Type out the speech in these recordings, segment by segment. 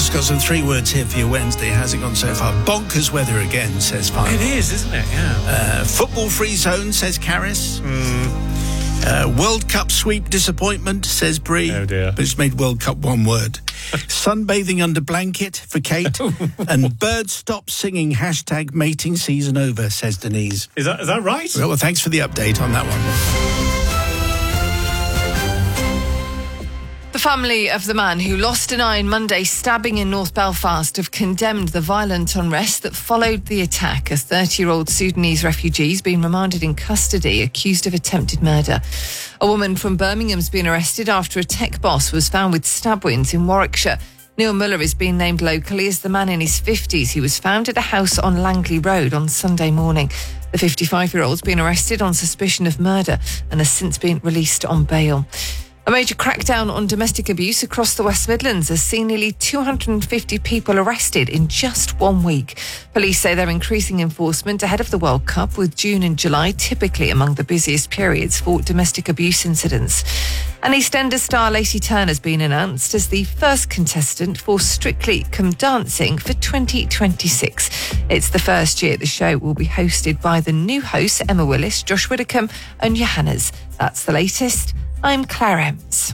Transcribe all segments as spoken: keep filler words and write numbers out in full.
Ross got some three words here for your Wednesday. How's it gone so far? Bonkers weather again, says Fine. It is, isn't it? Yeah. Uh, football free zone, says Caris. Mm. Uh, World Cup sweep disappointment, says Bree. Oh dear. But it's made World Cup one word. Sunbathing under blanket for Kate. And birds stop singing hashtag mating season over, says Denise. Is that is that right? Well, well, thanks for the update on that one. The family of the man who lost an eye on Monday stabbing in North Belfast have condemned the violent unrest that followed the attack. A thirty-year-old Sudanese refugee has been remanded in custody, accused of attempted murder. A woman from Birmingham's been arrested after a tech boss was found with stab wounds in Warwickshire. Neil Muller is being named locally as the man in his fifties who was found at a house on Langley Road on Sunday morning. The fifty-five-year-old's been arrested on suspicion of murder and has since been released on bail. A major crackdown on domestic abuse across the West Midlands has seen nearly two hundred fifty people arrested in just one week. Police say they're increasing enforcement ahead of the World Cup, with June and July typically among the busiest periods for domestic abuse incidents. And EastEnders star Lacey Turner has been announced as the first contestant for Strictly Come Dancing for twenty twenty-six. It's the first year the show will be hosted by the new hosts Emma Willis, Josh Widdicombe and Johannes. That's the latest. I'm Claire Ems.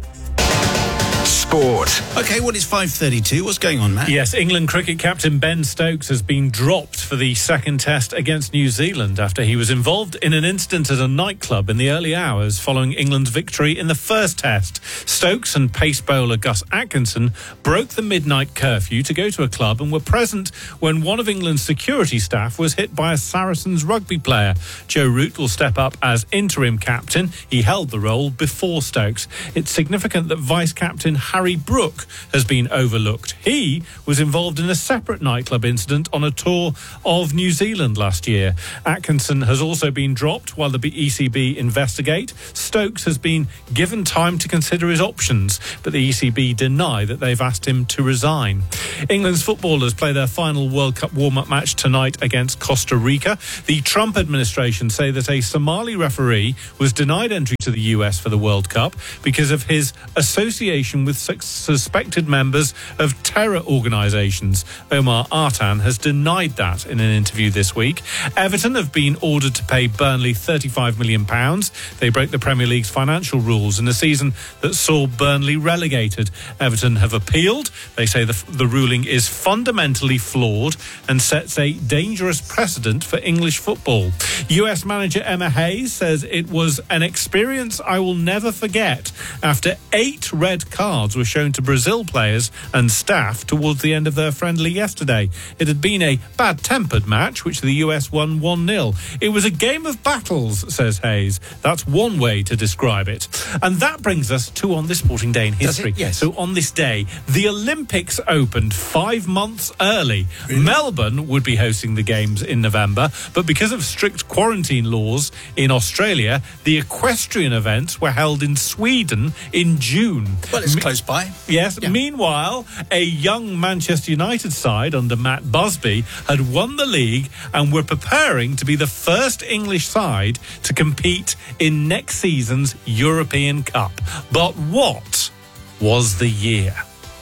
Sport. OK, well, it's five thirty-two. What's going on, Matt? Yes, England cricket captain Ben Stokes has been dropped for the second test against New Zealand after he was involved in an incident at a nightclub in the early hours following England's victory in the first test. Stokes and pace bowler Gus Atkinson broke the midnight curfew to go to a club and were present when one of England's security staff was hit by a Saracens rugby player. Joe Root will step up as interim captain. He held the role before Stokes. It's significant that vice-captain Harry Brook has been overlooked. He was involved in a separate nightclub incident on a tour of New Zealand last year. Atkinson has also been dropped while the E C B investigate. Stokes has been given time to consider his options, but the E C B deny that they've asked him to resign. England's footballers play their final World Cup warm-up match tonight against Costa Rica. The Trump administration say that a Somali referee was denied entry to the U S for the World Cup because of his association with suspected members of terror organisations. Omar Artan has denied that in an interview this week. Everton have been ordered to pay Burnley thirty-five million pounds. They broke the Premier League's financial rules in a season that saw Burnley relegated. Everton have appealed. They say the, the ruling is fundamentally flawed and sets a dangerous precedent for English football. U S manager Emma Hayes says it was an experience I will never forget after eight red cards were shown to Brazil players and staff towards the end of their friendly yesterday. It had been a bad-tempered match, which the U S won one nil. It was a game of battles, says Hayes. That's one way to describe it. And that brings us to On This Sporting Day in history. Yes. So on this day, the Olympics opened five months early. Really? Melbourne would be hosting the Games in November, but because of strict quarantine laws in Australia, the equestrian events were held in Sweden in June. Well, it's close by. Yes. Yeah. Meanwhile, a young Manchester United side under Matt Busby had won the league and were preparing to be the first English side to compete in next season's European Cup. But what was the year?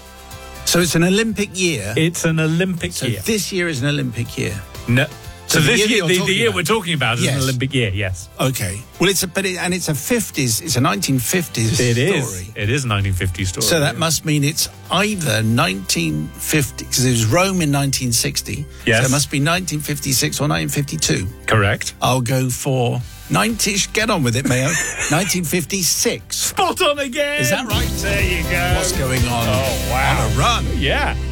So it's an Olympic year. It's an Olympic so year. this year is an Olympic year. No. So, So the this year year, you're the, the talking year about. we're talking about is Yes. an Olympic year, yes. Okay. Well, it's a but it, and it's a fifties. It's a nineteen fifties It story. is. It is a nineteen fifties story. So that must mean it's either nineteen fifty, because it was Rome in nineteen sixty. Yes. So it must be nineteen fifty-six or nineteen fifty-two. correct. I'll go for ninety. Get on with it, Mayo. nineteen fifty-six. Spot on again. Is that right? There you go. What's going on? Oh, wow. On a run. Yeah.